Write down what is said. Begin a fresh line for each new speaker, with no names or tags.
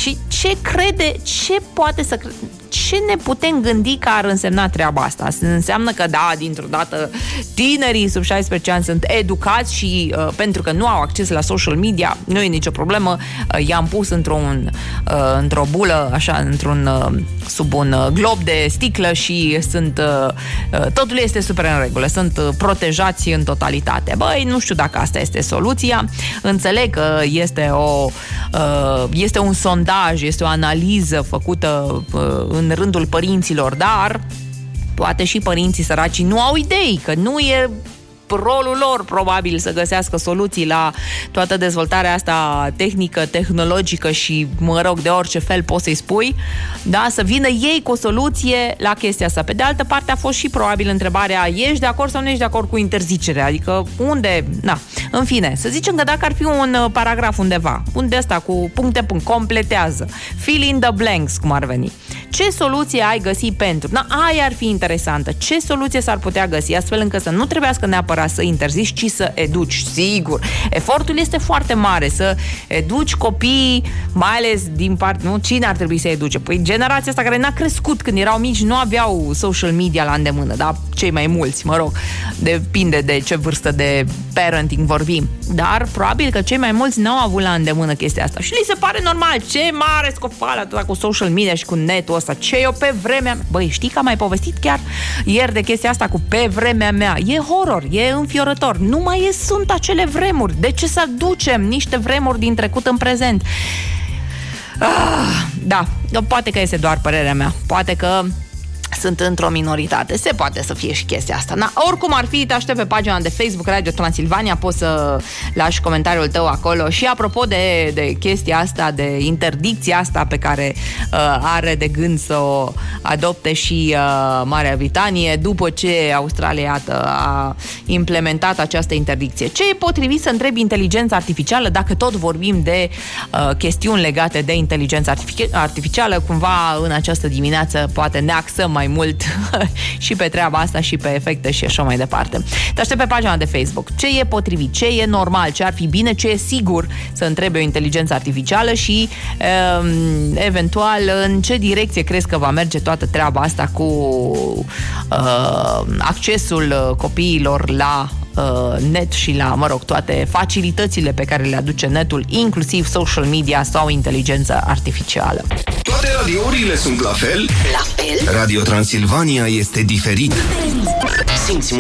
Și ce poate să ce ne putem gândi că ar însemna treaba asta? Înseamnă că, da, dintr-o dată tinerii sub 16 ani sunt educați și pentru că nu au acces la social media, nu e nicio problemă, i-am pus într-o bulă, așa, sub un glob de sticlă și totul este super în regulă, sunt protejați în totalitate. Băi, nu știu dacă asta este soluția. Înțeleg că este un sondaj, este o analiză făcută în rândul părinților, dar poate și părinții săraci nu au idei, că nu e rolul lor probabil să găsească soluții la toată dezvoltarea asta tehnică, tehnologică și, de orice fel poți să-i spui, da? Să vină ei cu o soluție la chestia asta. Pe de altă parte a fost și probabil întrebarea, ești de acord sau nu ești de acord cu interzicerea? Adică unde? Na. În fine, să zicem că dacă ar fi un paragraf undeva, unde ăsta cu puncte, completează, fill in the blanks, cum ar veni. Ce soluție ai găsit pentru? Aia ar fi interesantă. Ce soluție s-ar putea găsi astfel încât să nu trebuiască neapărat să interzici, ci să educi. Sigur, efortul este foarte mare să educi copiii, mai ales din parte, nu? Cine ar trebui să educe? Păi generația asta care n-a crescut când erau mici, nu aveau social media la îndemână, da? Cei mai mulți, depinde de ce vârstă de parenting vorbim. Dar probabil că cei mai mulți n-au avut la îndemână chestia asta. Și li se pare normal, ce mare scofală atâta cu social media și cu netul ăsta. Ce eu pe vremea mea? Băi, știi că am mai povestit chiar ieri de chestia asta cu pe vremea mea. E horror, e înfiorător. Nu mai sunt acele vremuri. De ce să aducem niște vremuri din trecut în prezent? Da, poate că este doar părerea mea. Poate că sunt într-o minoritate. Se poate să fie și chestia asta. Oricum ar fi, te aștept pe pagina de Facebook Radio Transilvania, poți să lași comentariul tău acolo. Și apropo de chestia asta, de interdicția asta pe care are de gând să o adopte și Marea Britanie, după ce Australia a implementat această interdicție. Ce e potrivit să întrebi inteligența artificială, dacă tot vorbim de chestiuni legate de inteligența artificială? Cumva în această dimineață poate ne axăm mai mult și pe treaba asta și pe efecte și așa mai departe. Te aștept pe pagina de Facebook. Ce e potrivit, ce e normal, ce ar fi bine, ce e sigur să întrebe o inteligență artificială și eventual în ce direcție crezi că va merge toată treaba asta cu accesul copiilor la net și la, toate facilitățile pe care le aduce netul, inclusiv social media sau inteligența artificială.
Toate radiourile sunt la fel?
La fel?
Radio Transilvania este diferit.
Simți